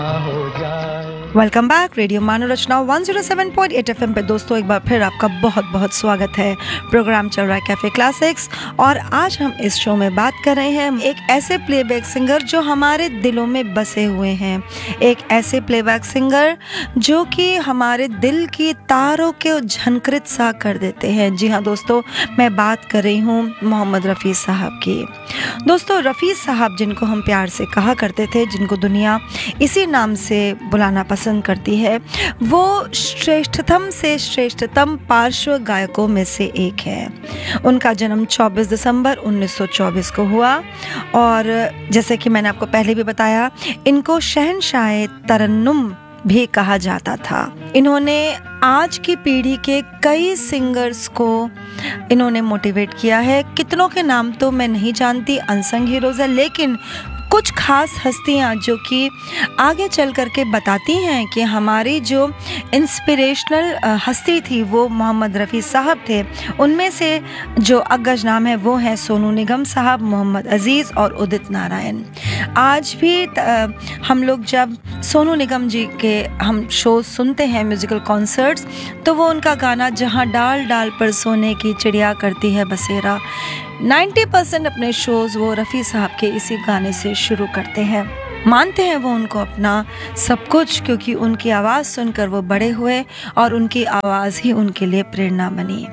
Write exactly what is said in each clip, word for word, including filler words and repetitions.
Welcome back radio मनोरचना one zero seven point eight F M पे। दोस्तों एक बार फिर आपका बहुत बहुत स्वागत है। प्रोग्राम चल रहा है कैफ़े क्लासिक्स और आज हम इस शो में बात कर रहे हैं एक ऐसे प्लेबैक सिंगर जो हमारे दिलों में बसे हुए हैं। एक ऐसे प्लेबैक सिंगर जो कि हमारे दिल की तारों को झनकृत सा कर देते हैं। जी हाँ दोस्तों, मैं बात कर रही हूँ मोहम्मद रफ़ी साहब की। दोस्तों रफ़ी साहब जिनको हम प्यार से कहा करते थे, जिनको दुनिया इसी नाम से बुलाना पसंद करती है, वो श्रेष्ठतम से श्रेष्ठतम पार्श्व गायकों में से एक है। उनका जन्म चौबीस दिसंबर उन्नीस सौ चौबीस को हुआ और जैसे कि मैंने आपको पहले भी बताया, इनको शहंशाह तरन्नुम भी कहा जाता था। इन्होंने आज की पीढ़ी के कई सिंगर्स को इन्होंने मोटिवेट किया है। कितनों के नाम तो मैं नहीं जानती, अनसंग हीरोज़ है, लेकिन कुछ खास हस्तियां जो कि आगे चल कर के बताती हैं कि हमारी जो इंस्पिरेशनल हस्ती थी वो मोहम्मद रफ़ी साहब थे। उनमें से जो अग्रज नाम है वो हैं सोनू निगम साहब, मोहम्मद अज़ीज़ और उदित नारायण। आज भी हम लोग जब सोनू निगम जी के हम शोज सुनते हैं, म्यूज़िकल कॉन्सर्ट्स, तो वो उनका गाना जहाँ डाल डाल पर सोने की चिड़िया करती है बसेरा, नब्बे परसेंट अपने शोज़ वो रफ़ी साहब के इसी गाने से शुरू करते हैं। मानते हैं वो उनको अपना सब कुछ, क्योंकि उनकी आवाज़ सुनकर वो बड़े हुए और उनकी आवाज़ ही उनके लिए प्रेरणा बनी।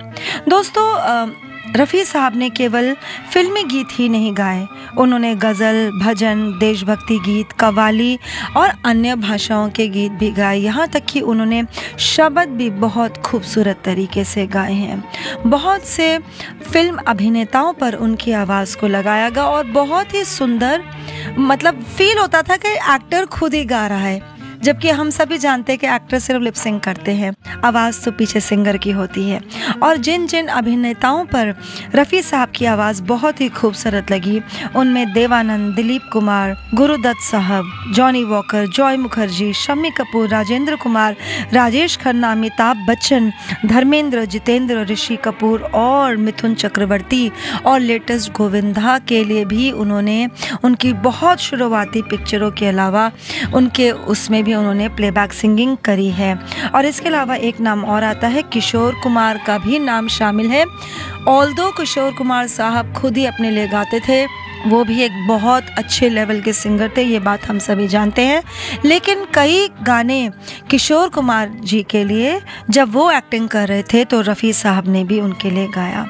दोस्तों रफ़ी साहब ने केवल फिल्मी गीत ही नहीं गाए, उन्होंने गज़ल, भजन, देशभक्ति गीत, कव्वाली और अन्य भाषाओं के गीत भी गाए। यहाँ तक कि उन्होंने शब्द भी बहुत खूबसूरत तरीके से गाए हैं। बहुत से फिल्म अभिनेताओं पर उनकी आवाज़ को लगाया गया और बहुत ही सुंदर, मतलब फील होता था कि एक्टर खुद ही गा रहा है, जबकि हम सभी जानते हैं कि एक्टर सिर्फ लिप सिंक करते हैं, आवाज़ तो पीछे सिंगर की होती है। और जिन जिन अभिनेताओं पर रफ़ी साहब की आवाज़ बहुत ही खूबसूरत लगी, उनमें देवानंद, दिलीप कुमार, गुरुदत्त साहब, Johnny walker, Joy Mukherjee, Shammi Kapoor, Rajendra Kumar, Rajesh Khanna, Amitabh Bachchan, Dharmendra, Jitendra, Rishi Kapoor और मिथुन चक्रवर्ती और लेटेस्ट गोविंदा के लिए भी उन्होंने उनकी बहुत शुरुआती पिक्चरों के अलावा उनके उसमें भी उन्होंने प्लेबैक सिंगिंग करी है। और इसके अलावा एक नाम और आता है, किशोर कुमार का भी नाम शामिल है। ऑल्दो किशोर कुमार साहब खुद ही अपने लिए गाते थे, वो भी एक बहुत अच्छे लेवल के सिंगर थे, ये बात हम सभी जानते हैं। लेकिन कई गाने किशोर कुमार जी के लिए जब वो एक्टिंग कर रहे थे तो रफ़ी साहब ने भी उनके लिए गाया।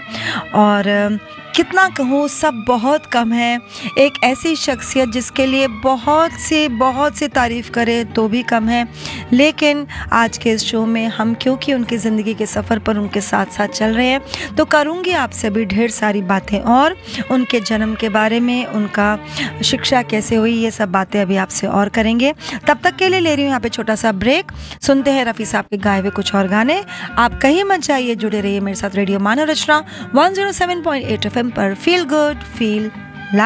और कितना कहूँ, सब बहुत कम है। एक ऐसी शख्सियत जिसके लिए बहुत सी बहुत सी तारीफ़ करें तो भी कम है। लेकिन आज के इस शो में हम क्योंकि उनकी ज़िंदगी के सफ़र पर उनके साथ साथ चल रहे हैं, तो करूँगी आपसे भी ढेर सारी बातें और उनके जन्म के बारे में, उनका शिक्षा कैसे हुई, ये सब बातें अभी आपसे और करेंगे। तब तक के लिए ले रही हूँ यहाँ पे छोटा सा ब्रेक। सुनते हैं रफ़ी साहब के गाए हुए कुछ और गाने। आप कहीं मत जाइए, जुड़े रहिए मेरे साथ radio मनोरचना one zero seven point eight F M पर। Feel good, feel